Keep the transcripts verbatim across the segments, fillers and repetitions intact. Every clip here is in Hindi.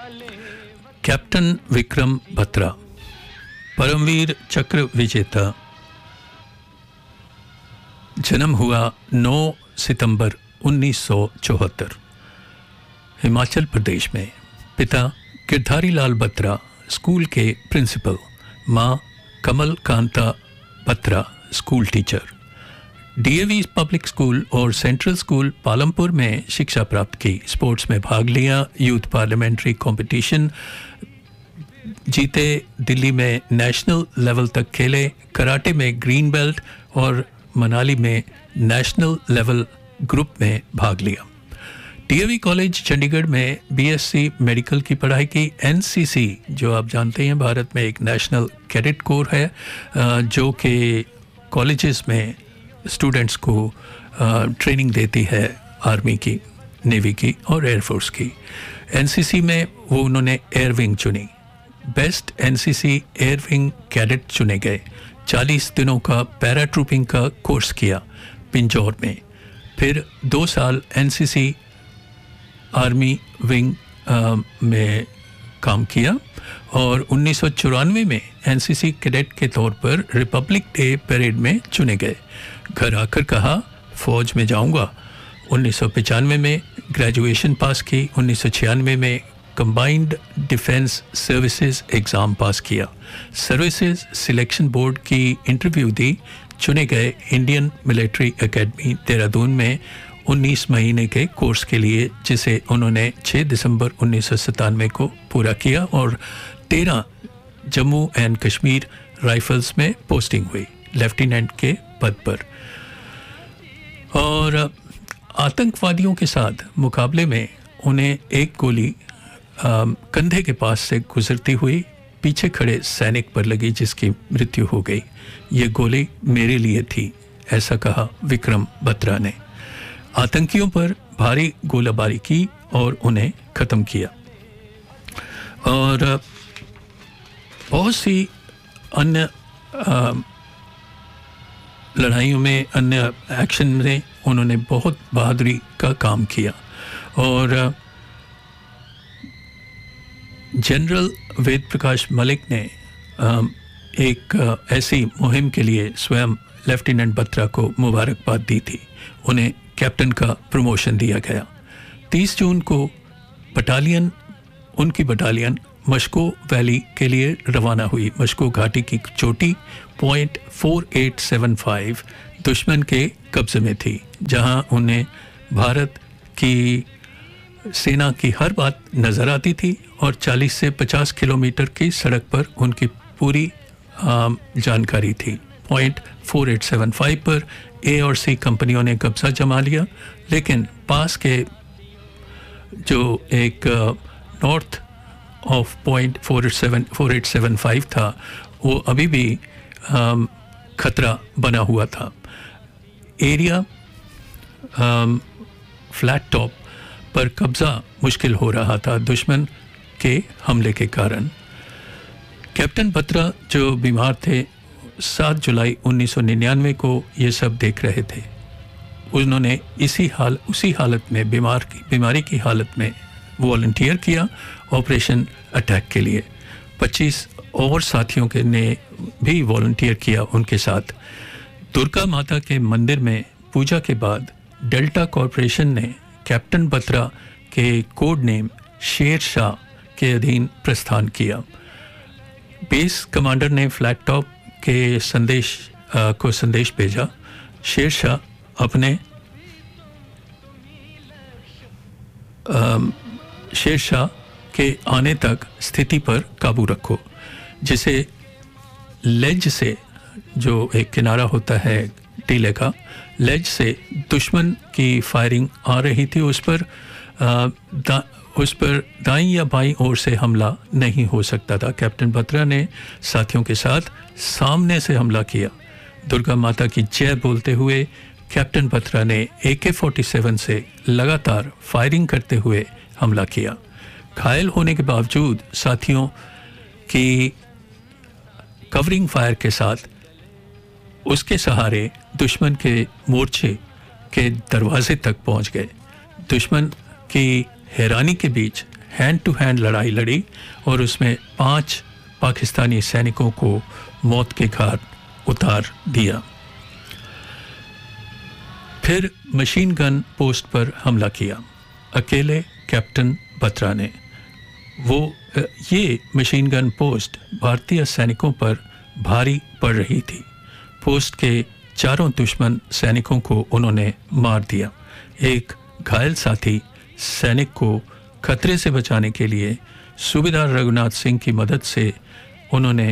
कैप्टन विक्रम बत्रा, परमवीर चक्र विजेता, जन्म हुआ नौ सितंबर उन्नीस सौ चौहत्तर, हिमाचल प्रदेश में। पिता गिरधारी लाल बत्रा, स्कूल के प्रिंसिपल। माँ कमल Kanta Batra, school teacher. DAV public school और सेंट्रल स्कूल पालमपुर में शिक्षा प्राप्त की। स्पोर्ट्स में भाग लिया, यूथ पार्लियामेंट्री कंपटीशन जीते, दिल्ली में नेशनल लेवल तक खेले, कराटे में ग्रीन बेल्ट और मनाली में नेशनल लेवल ग्रुप में भाग लिया। डीएवी कॉलेज चंडीगढ़ में बीएससी मेडिकल की पढ़ाई की। एनसीसी, जो आप जानते हैं भारत में एक नेशनल कैडेट कोर है, जो कि कॉलेजेस में स्टूडेंट्स को ट्रेनिंग देती है आर्मी की, नेवी की और एयरफोर्स की। एनसीसी में वो उन्होंने एयर विंग चुनी। Best NCC air wing cadet चुने गए। चालीस दिनों का पैराट्रूपिंग का कोर्स किया पिंजौर में। फिर दो साल एनसीसी आर्मी विंग आ, में काम किया और उन्नीस सौ चौरानवे में एनसीसी कैडेट के तौर पर रिपब्लिक डे परेड में चुने गए। घर आकर कहा फौज में जाऊंगा। उन्नीस सौ पचानवे में ग्रेजुएशन पास की। उन्नीस सौ छियानवे में combined defence services exam pass किया। सर्विसेज सिलेक्शन बोर्ड की इंटरव्यू दी। चुने गए इंडियन मिलिट्री एकेडमी देहरादून में उन्नीस महीने के कोर्स के लिए, जिसे उन्होंने छह दिसंबर उन्नीस सौ सतानवे को पूरा किया और तेरह जम्मू एंड कश्मीर राइफल्स में पोस्टिंग हुई लेफ्टिनेंट के पद पर। और आतंकवादियों के साथ मुकाबले में उन्हें एक गोली कंधे के पास से गुजरती हुई पीछे खड़े सैनिक पर लगी, जिसकी मृत्यु हो गई। ये गोली मेरे लिए थी, ऐसा कहा विक्रम बत्रा ने। आतंकियों पर भारी गोलाबारी की और उन्हें ख़त्म किया। और बहुत सी अन्य लड़ाइयों में, अन्य एक्शन में उन्होंने बहुत बहादुरी का काम किया। और जनरल वेद प्रकाश मलिक ने एक ऐसी मुहिम के लिए स्वयं लेफ्टिनेंट बत्रा को मुबारकबाद दी थी। उन्हें कैप्टन का प्रमोशन दिया गया। तीस जून को बटालियन उनकी बटालियन मशको वैली के लिए रवाना हुई। मशको घाटी की चोटी point four eight seven five दुश्मन के कब्जे में थी, जहां उन्हें भारत की सेना की हर बात नज़र आती थी और चालीस से पचास किलोमीटर की सड़क पर उनकी पूरी जानकारी थी। Point four eight seven five पर ए और सी कंपनियों ने कब्जा जमा लिया, लेकिन पास के जो एक north of point four eight seven four eight seven five था, वो अभी भी खतरा बना हुआ था। एरिया फ्लैट टॉप पर कब्जा मुश्किल हो रहा था दुश्मन के हमले के कारण। कैप्टन बत्रा जो बीमार थे, सात जुलाई उन्नीस सौ निन्यानवे को ये सब देख रहे थे। उन्होंने इसी हाल उसी हालत में बीमार की बीमारी की हालत में वॉलंटियर किया ऑपरेशन अटैक के लिए। पच्चीस और साथियों के ने भी वॉलंटियर किया उनके साथ। दुर्गा माता के मंदिर में पूजा के बाद डेल्टा कॉरपोरेशन ने कैप्टन बत्रा के कोड नेम शेर शाह के अधीन प्रस्थान किया। बेस कमांडर ने फ्लैट टॉप के संदेश आ, को संदेश भेजा, शेर शाह अपने आ, शेर शाह के आने तक स्थिति पर काबू रखो। जिसे लेज से, जो एक किनारा होता है टीले का, लेज से दुश्मन की फायरिंग आ रही थी, उस पर आ, दा, उस पर दाईं या बाईं ओर से हमला नहीं हो सकता था। कैप्टन बत्रा ने साथियों के साथ सामने से हमला किया। दुर्गा माता की जय बोलते हुए कैप्टन बत्रा ने ए के फोर्टी सेवन से लगातार फायरिंग करते हुए हमला किया। घायल होने के बावजूद साथियों की कवरिंग फायर के साथ उसके सहारे दुश्मन के मोर्चे के दरवाजे तक पहुंच गए। दुश्मन की हैरानी के बीच हैंड टू हैंड लड़ाई लड़ी और उसमें पांच पाकिस्तानी सैनिकों को मौत के घाट उतार दिया। फिर मशीन गन पोस्ट पर हमला किया अकेले कैप्टन बत्रा ने। वो ये मशीन गन पोस्ट भारतीय सैनिकों पर भारी पड़ रही थी। पोस्ट के चारों दुश्मन सैनिकों को उन्होंने मार दिया। एक घायल साथी सैनिक को खतरे से बचाने के लिए सूबेदार रघुनाथ सिंह की मदद से उन्होंने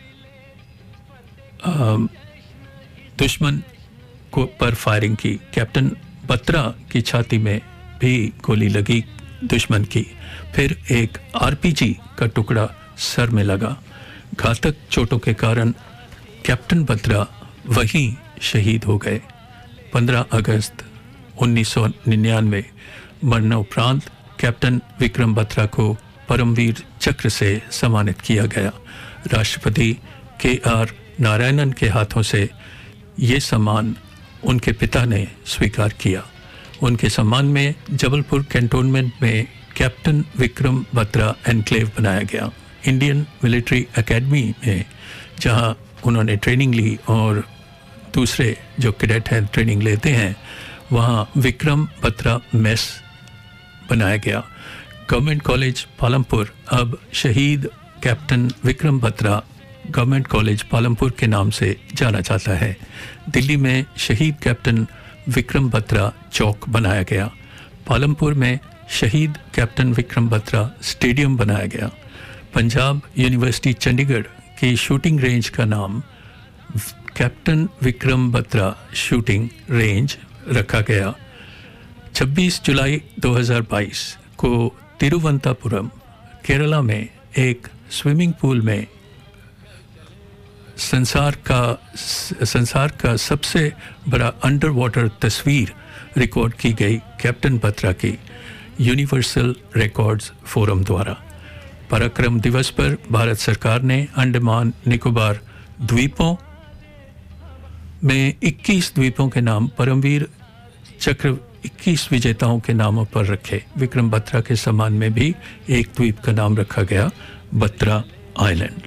दुश्मन को पर फायरिंग की। कैप्टन बत्रा की छाती में भी गोली लगी दुश्मन की। फिर एक आरपीजी का टुकड़ा सर में लगा। घातक चोटों के कारण कैप्टन बत्रा वहीं शहीद हो गए। पंद्रह अगस्त उन्नीस सौ निन्यानवे मरणोपरांत कैप्टन विक्रम बत्रा को परमवीर चक्र से सम्मानित किया गया। राष्ट्रपति के आर नारायणन के हाथों से ये सम्मान उनके पिता ने स्वीकार किया। उनके सम्मान में जबलपुर कैंटोनमेंट में कैप्टन विक्रम बत्रा एनक्लेव बनाया गया। इंडियन मिलिट्री एकेडमी में जहां उन्होंने ट्रेनिंग ली और दूसरे जो कैडेट हैं ट्रेनिंग लेते हैं, वहां विक्रम बत्रा मेस बनाया गया। गवर्नमेंट कॉलेज पालमपुर अब शहीद captain Vikram Batra government college Palampur के नाम से जाना जाता है। दिल्ली में शहीद कैप्टन विक्रम बत्रा चौक बनाया गया। पालमपुर में शहीद कैप्टन विक्रम बत्रा स्टेडियम बनाया गया। पंजाब यूनिवर्सिटी चंडीगढ़ की शूटिंग रेंज का नाम captain Vikram Batra shooting range रखा गया। छब्बीस जुलाई दो हज़ार बाईस को तिरुवनंतपुरम केरला में एक स्विमिंग पूल में संसार का संसार का सबसे बड़ा अंडर वाटर तस्वीर रिकॉर्ड की गई कैप्टन बत्रा की यूनिवर्सल रिकॉर्ड्स फोरम द्वारा। पराक्रम दिवस पर भारत सरकार ने अंडमान निकोबार द्वीपों में इक्कीस द्वीपों के नाम परमवीर चक्र इक्कीस विजेताओं के नामों पर रखे। विक्रम बत्रा के सम्मान में भी एक द्वीप का नाम रखा गया, बत्रा आइलैंड।